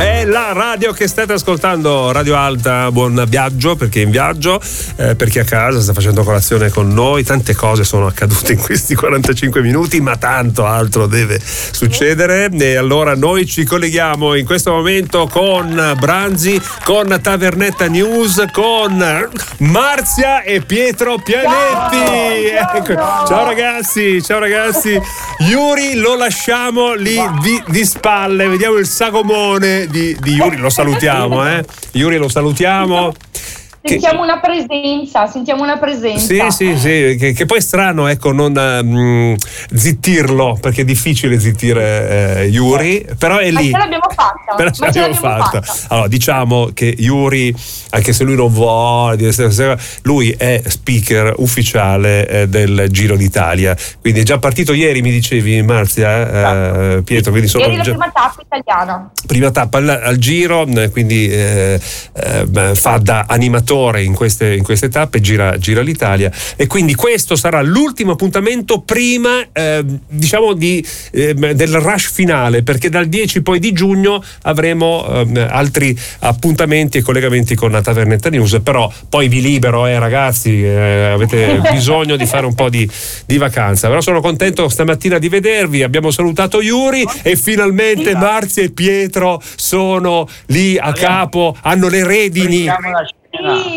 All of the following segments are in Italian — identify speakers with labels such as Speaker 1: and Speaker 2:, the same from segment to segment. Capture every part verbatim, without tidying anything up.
Speaker 1: È la radio che state ascoltando, Radio Alta. Buon viaggio per chi è in viaggio, eh, per chi è a casa sta facendo colazione con noi. Tante cose sono accadute in questi quarantacinque minuti, ma tanto altro deve succedere. E allora noi ci colleghiamo in questo momento con Branzi, con Tavernetta News, con Marzia e Pietro Pianetti. Ciao, ecco. Ciao ragazzi, ciao ragazzi. Yuri lo lasciamo lì di, di spalle, vediamo il sagomone di, di Yuri, lo salutiamo, eh? Yuri lo salutiamo.
Speaker 2: Sentiamo che, una presenza, sentiamo una presenza.
Speaker 1: Sì, sì, sì, che, che poi è strano, ecco, non um, zittirlo, perché è difficile zittire eh, Yuri, però è lì.
Speaker 2: Ma ce l'abbiamo fatta.
Speaker 1: Però ce l'abbiamo fatta. fatta. Allora, diciamo che Yuri, anche se lui non vuole, lui è speaker ufficiale eh, del Giro d'Italia, quindi è già partito ieri, mi dicevi, Marzia, eh, Pietro, quindi sono
Speaker 2: ieri la
Speaker 1: già...
Speaker 2: prima tappa italiana.
Speaker 1: Prima tappa al, al Giro, quindi eh, eh, fa da animatore in queste, in queste tappe, gira, gira l'Italia, e quindi questo sarà l'ultimo appuntamento prima eh, diciamo di, eh, del rush finale, perché dal dieci poi di giugno avremo eh, altri appuntamenti e collegamenti con la Tavernetta News, però poi vi libero eh, ragazzi, eh, avete bisogno di fare un po' di, di vacanza, però sono contento stamattina di vedervi. Abbiamo salutato Yuri e finalmente Marzia e Pietro sono lì a capo, hanno le redini.
Speaker 2: Sì.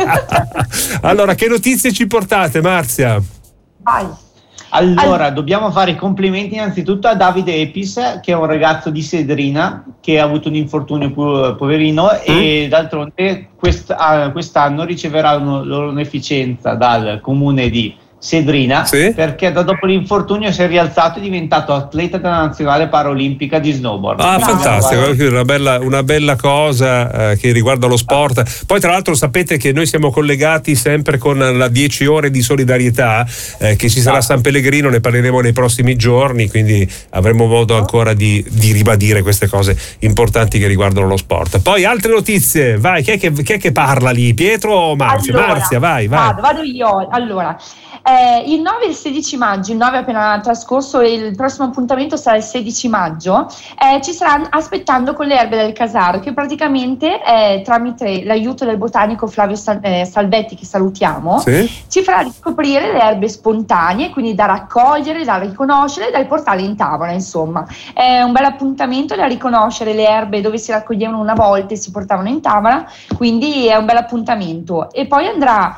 Speaker 1: Allora, che notizie ci portate, Marzia?
Speaker 2: Vai.
Speaker 3: Allora, All... dobbiamo fare i complimenti innanzitutto a Davide Epis, che è un ragazzo di Sedrina che ha avuto un infortunio po- poverino mm. e d'altronde quest- quest'anno riceverà un'onorificenza dal comune di Sedrina, sì? Perché da dopo l'infortunio si è rialzato e è diventato atleta della nazionale paraolimpica di snowboard.
Speaker 1: Ah,
Speaker 3: Quindi
Speaker 1: fantastico, una bella, una bella cosa eh, che riguarda lo sport. Poi tra l'altro sapete che noi siamo collegati sempre con la dieci ore di solidarietà eh, che ci sarà a San Pellegrino, ne parleremo nei prossimi giorni, quindi avremo modo ancora di, di ribadire queste cose importanti che riguardano lo sport. Poi altre notizie, vai, chi è che, chi è che parla lì? Pietro o Marzia?
Speaker 2: Allora,
Speaker 1: Marzia, vai, vai.
Speaker 2: Vado, vado io, allora. Eh, il nove e il sedici maggio, il nove è appena trascorso e il prossimo appuntamento sarà il sedici maggio, eh, ci saranno Aspettando con le erbe del Casar, che praticamente eh, tramite l'aiuto del botanico Flavio Sal- eh, Salvetti, che salutiamo, sì? Ci farà riscoprire le erbe spontanee, quindi da raccogliere, da riconoscere, da riportare in tavola, insomma. È un bel appuntamento da riconoscere le erbe dove si raccoglievano una volta e si portavano in tavola, quindi è un bel appuntamento. E poi andrà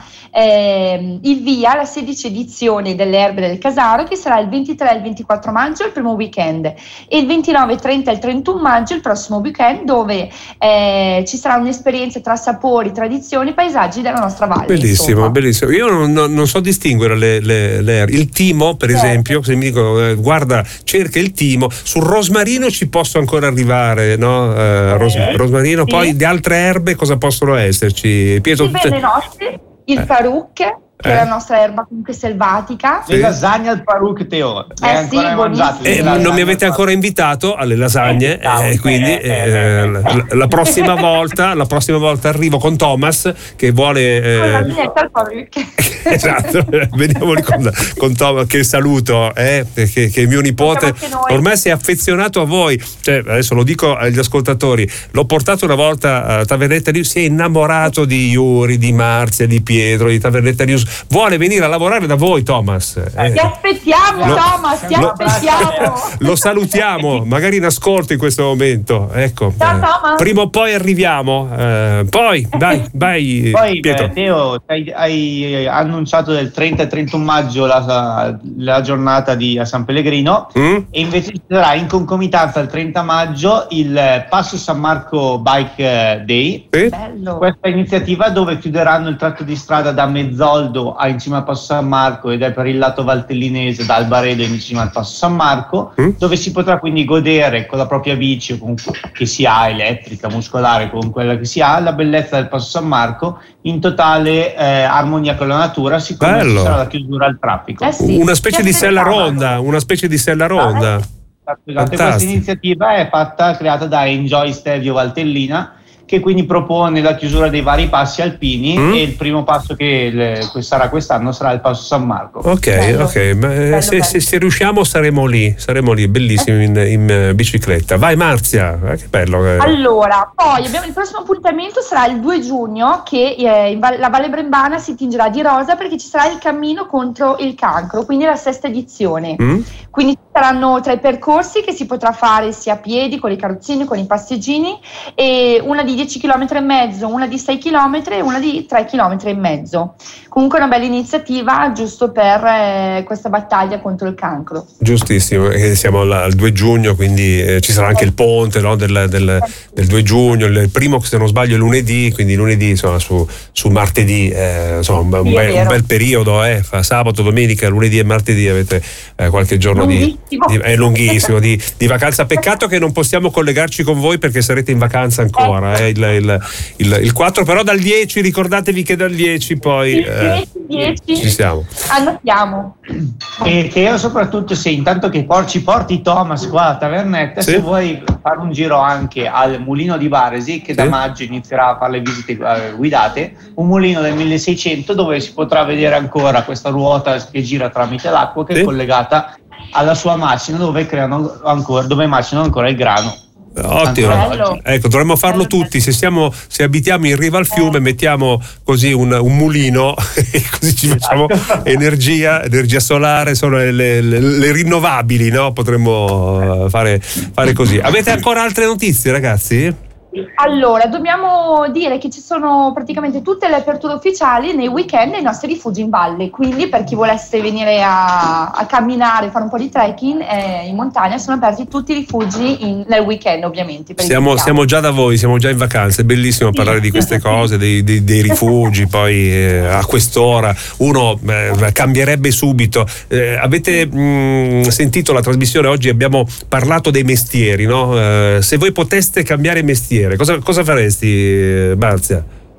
Speaker 2: eh, il via la sedici edizione delle erbe del Casaro, che sarà il ventitré e il ventiquattro maggio, il primo weekend, e il ventinove, trenta e il trentuno maggio il prossimo weekend, dove eh, ci sarà un'esperienza tra sapori, tradizioni e paesaggi della nostra valle.
Speaker 1: Bellissimo,
Speaker 2: insomma.
Speaker 1: bellissimo. Io non, non, non so distinguere le, le, le erbe. Il timo, per certo. esempio, se mi dico eh, guarda, cerca il timo, sul rosmarino ci posso ancora arrivare, no? Eh, ros- eh, rosmarino, sì. Poi di altre erbe cosa possono esserci? Pietro,
Speaker 2: I velenosi, il eh. farucche, che eh. è la nostra erba comunque selvatica.
Speaker 3: Le lasagne al Farouk, Teo.
Speaker 2: Eh sì,
Speaker 1: eh, non mi avete ancora invitato alle lasagne, eh, eh, quindi eh, eh, la, la prossima volta la prossima volta arrivo con Thomas che vuole eh,
Speaker 2: con la vignetta al Farouk.
Speaker 1: Esatto, veniamo lì con, con Thomas, che saluto, eh, che, che è mio nipote, ormai si è affezionato a voi, cioè, adesso lo dico agli ascoltatori, l'ho portato una volta a Tavernetta News, si è innamorato di Yuri, di Marzia, di Pietro, di Tavernetta News, vuole venire a lavorare da voi, Thomas.
Speaker 2: Eh. Ti aspettiamo, lo, Thomas, ti
Speaker 1: lo,
Speaker 2: aspettiamo.
Speaker 1: Lo salutiamo, magari in ascolto in questo momento. Ecco.
Speaker 2: Ciao, Thomas.
Speaker 1: Prima o poi arriviamo. Eh, poi, dai, vai.
Speaker 3: Poi,
Speaker 1: Pietro.
Speaker 3: Beh, Teo, hai, hai annunciato del trenta e trentuno maggio la, la giornata di a San Pellegrino, mm? E invece ci sarà in concomitanza il trenta maggio il Passo San Marco Bike Day.
Speaker 1: Sì?
Speaker 2: Bello.
Speaker 3: Questa iniziativa dove chiuderanno il tratto di strada da Mezzoldo a in cima al Passo San Marco ed è per il lato valtellinese da Albaredo in cima al Passo San Marco, mm? dove si potrà quindi godere con la propria bici o con, che si ha, elettrica, muscolare, con quella che si ha, la bellezza del Passo San Marco in totale eh, armonia con la natura, siccome ci sarà la chiusura al traffico.
Speaker 2: Eh sì,
Speaker 1: una specie di sella ronda, una specie di sella ronda.
Speaker 3: Scusate, questa iniziativa è fatta, creata da Enjoy Stevio Valtellina, che quindi propone la chiusura dei vari passi alpini mm. e il primo passo che le, sarà quest'anno sarà il Passo San Marco.
Speaker 1: Ok,
Speaker 2: bello.
Speaker 1: ok, ma
Speaker 2: bello,
Speaker 1: se,
Speaker 2: bello.
Speaker 1: Se, se riusciamo saremo lì, saremo lì, bellissimo in, in bicicletta. Vai Marzia, eh, che bello. Eh.
Speaker 2: Allora, poi abbiamo il prossimo appuntamento sarà il due giugno che eh, in Val- la Valle Brembana si tingerà di rosa perché ci sarà il cammino contro il cancro, quindi la sesta edizione. Mm. Quindi ci saranno tre percorsi che si potrà fare sia a piedi, con i carrozzini, con i passeggini, e una di dieci chilometri e mezzo, una di sei chilometri e una di tre chilometri e mezzo. Comunque una bella iniziativa giusto per eh, questa battaglia contro il cancro.
Speaker 1: Giustissimo, eh, siamo al, al due giugno, quindi eh, ci sarà anche il ponte, no, del, del, del due giugno, il primo se non sbaglio è lunedì, quindi lunedì insomma, su, su martedì, eh, insomma un, bel, un bel periodo, eh, fa sabato, domenica, lunedì e martedì avete eh, qualche giorno di, di, è lunghissimo di, di vacanza. Peccato che non possiamo collegarci con voi perché sarete in vacanza ancora, eh, il, il, il, il quattro, però dal dieci ricordatevi che dal dieci poi eh,
Speaker 2: dieci
Speaker 1: ci siamo.
Speaker 2: Annotiamo.
Speaker 3: E che io soprattutto, se intanto che por- ci porti Thomas qua a Tavernetta, sì. Se vuoi fare un giro anche al mulino di Baresi, che sì. Da maggio inizierà a fare le visite uh, guidate, un mulino del milleseicento dove si potrà vedere ancora questa ruota che gira tramite l'acqua, che sì. È collegata alla sua macina dove creano ancora, dove macinano ancora il grano.
Speaker 1: Ottimo, ecco, dovremmo farlo tutti. Se siamo, se abitiamo in riva al fiume, mettiamo così un, un mulino e così ci facciamo energia, energia solare, sono le, le, le rinnovabili, no? Potremmo fare, fare così. Avete ancora altre notizie, ragazzi?
Speaker 2: Allora, dobbiamo dire che ci sono praticamente tutte le aperture ufficiali nei weekend nei nostri rifugi in valle, quindi per chi volesse venire a, a camminare, fare un po' di trekking eh, in montagna, sono aperti tutti i rifugi in, nel weekend, ovviamente. Per
Speaker 1: siamo, siamo già da voi, siamo già in vacanza, è bellissimo sì. Parlare di queste cose, dei, dei, dei rifugi, poi eh, a quest'ora uno eh, cambierebbe subito. Eh, avete mh, sentito la trasmissione oggi, abbiamo parlato dei mestieri, no? Eh, se voi poteste cambiare mestiere, Cosa, cosa faresti, Marzia?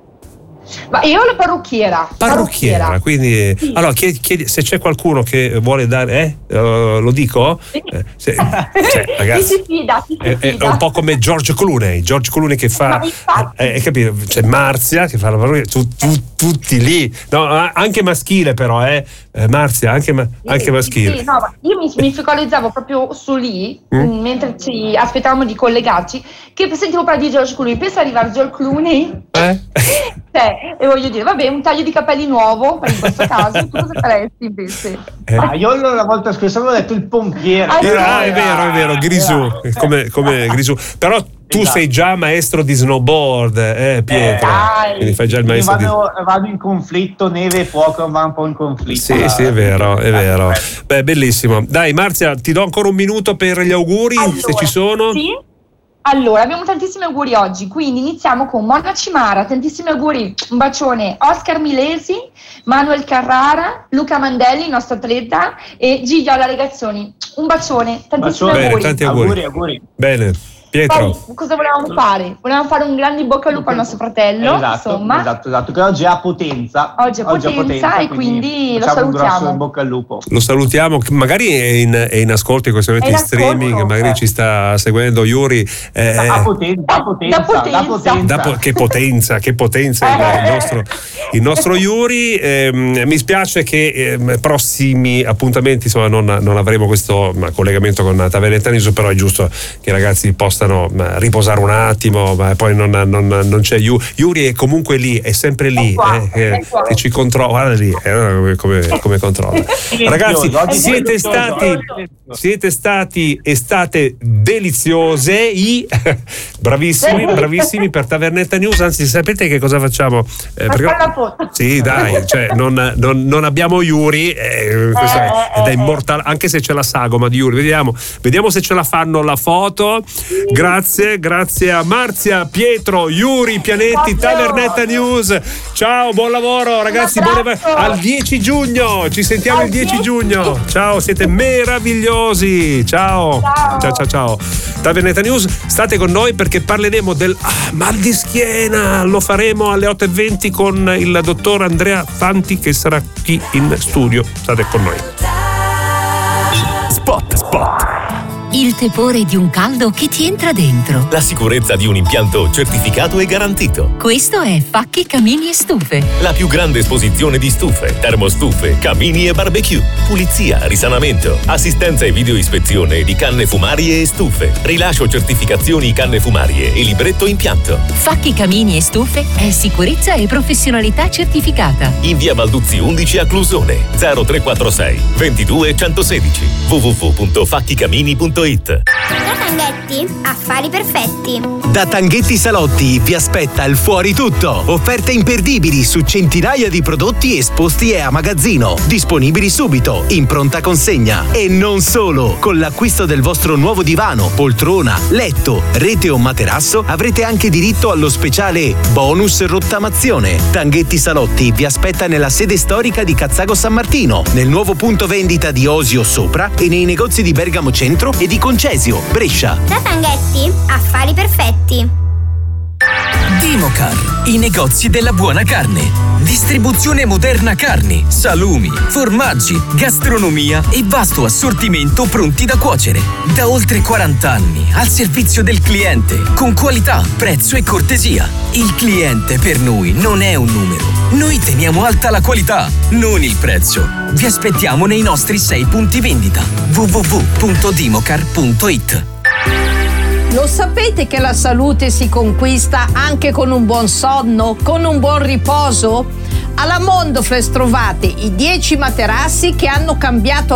Speaker 2: Ma io la parrucchiera.
Speaker 1: Parrucchiera, parrucchiera. Quindi sì. Allora chiedi, chiedi se c'è qualcuno che vuole dare, eh? Uh, lo dico?
Speaker 2: Sì.
Speaker 1: Eh, se, cioè, ragazzi,
Speaker 2: si fida, si
Speaker 1: è, è un po' come George Clooney, George Clooney che fa, eh, eh, capito? C'è Marzia che fa la parrucchiera, tu, tu, tutti lì, no, anche maschile però, eh? Eh, Marzia, anche, ma, sì, anche maschile.
Speaker 2: Sì, no, ma io mi, mi focalizzavo proprio su lì, mm? mentre ci aspettavamo di collegarci, che sentivo parlare di George Clooney, pensa arrivare George Clooney, eh? Cioè, e voglio dire, vabbè, un taglio di capelli nuovo, in questo caso, tu cosa faresti invece?
Speaker 3: Eh? Ah, io la volta scorsa avevo detto il pompiere.
Speaker 1: Ah, ah è vero, è vero, Grisù, come, come Grisù, però tu esatto. Sei già maestro di snowboard, eh Pietro,
Speaker 3: eh,
Speaker 1: quindi fai già il maestro
Speaker 3: vado,
Speaker 1: di...
Speaker 3: vado in conflitto, neve e fuoco va un po' in conflitto.
Speaker 1: Sì, la... sì, è vero, è vero. Beh, bellissimo. Dai Marzia, ti do ancora un minuto per gli auguri, allora, se ci sono.
Speaker 2: Sì. Allora, abbiamo tantissimi auguri oggi, quindi iniziamo con Mona Cimara, tantissimi auguri, un bacione, Oscar Milesi, Manuel Carrara, Luca Mandelli, il nostro atleta, e Gigiola Regazzoni. Un bacione, tantissimi
Speaker 1: bacione.
Speaker 2: auguri.
Speaker 1: Bene, tanti auguri.
Speaker 3: auguri, auguri.
Speaker 1: Bene. Pietro.
Speaker 2: Poi, cosa volevamo fare? Volevamo fare un grande in bocca al lupo al nostro fratello,
Speaker 3: esatto,
Speaker 2: insomma.
Speaker 3: Esatto, esatto, che oggi è a Potenza.
Speaker 2: Oggi è a Potenza, oggi è Potenza e quindi, quindi lo salutiamo. Un grosso in bocca al lupo.
Speaker 1: Lo salutiamo, magari è in, è in ascolto in questo momento in, in streaming, magari eh. ci sta seguendo Yuri.
Speaker 3: Eh, a Potenza, a Potenza,
Speaker 2: da Potenza.
Speaker 3: Da Potenza.
Speaker 1: Da po- che potenza, che potenza il, il, nostro, il nostro Yuri. Eh, mi spiace che eh, prossimi appuntamenti insomma non, non avremo questo ma, collegamento con Tavernetta News, però è giusto che i ragazzi possano ma, riposare un attimo, ma poi non, non, non c'è Yuri, è comunque lì, è sempre lì, eh, che, che ci controlla, guarda lì, eh, come, come controlla. Ragazzi, siete stati, siete stati e state deliziose, bravissimi, bravissimi per Tavernetta News. Anzi, sapete che cosa facciamo? Eh, perché, sì, dai, cioè, non, non, non abbiamo Yuri, eh, questa è, è immortale, anche se c'è la sagoma di Yuri. Vediamo, vediamo se ce la fanno la foto. Grazie, grazie a Marzia, Pietro, Yuri, Pianetti, Tavernetta News. Ciao, buon lavoro ragazzi, buon lavoro. Al dieci giugno, ci sentiamo il dieci giugno. Ciao, siete meravigliosi. Ciao, ciao, ciao, ciao. Tavernetta News, state con noi perché parleremo del ah, mal di schiena. Lo faremo alle otto e venti con il dottor Andrea Fanti che sarà qui in studio. State con noi. Spot, spot.
Speaker 4: il tepore di un caldo che ti entra dentro.
Speaker 5: La sicurezza di un impianto certificato e garantito.
Speaker 4: Questo è Facchi Camini e Stufe.
Speaker 5: La più grande esposizione di stufe, termostufe, camini e barbecue. Pulizia, risanamento, assistenza e videoispezione di canne fumarie e stufe. Rilascio certificazioni canne fumarie e libretto impianto.
Speaker 4: Facchi Camini e Stufe è sicurezza e professionalità certificata.
Speaker 5: In via Balduzzi undici a Clusone. zero tre quattro sei ventidue centosedici. w w w punto facchi camini punto it.
Speaker 6: Da Tanghetti, affari perfetti.
Speaker 7: Da Tanghetti Salotti vi aspetta il fuori tutto. Offerte imperdibili su centinaia di prodotti esposti e a magazzino. Disponibili subito, in pronta consegna. E non solo, con l'acquisto del vostro nuovo divano, poltrona, letto, rete o materasso avrete anche diritto allo speciale bonus rottamazione. Tanghetti Salotti vi aspetta nella sede storica di Cazzago San Martino, nel nuovo punto vendita di Osio Sopra e nei negozi di Bergamo Centro e di Concesio, Brescia.
Speaker 6: Da Tanghetti, affari perfetti.
Speaker 8: Dimocar, i negozi della buona carne. Distribuzione moderna carni, salumi, formaggi, gastronomia e vasto assortimento pronti da cuocere. Da oltre quaranta anni al servizio del cliente, con qualità, prezzo e cortesia. Il cliente per noi non è un numero. Noi teniamo alta la qualità, non il prezzo. Vi aspettiamo nei nostri sei punti vendita. w w w punto dimocar punto it.
Speaker 9: Lo sapete che la salute si conquista anche con un buon sonno, con un buon riposo? Alla Mondofresh trovate i dieci materassi che hanno cambiato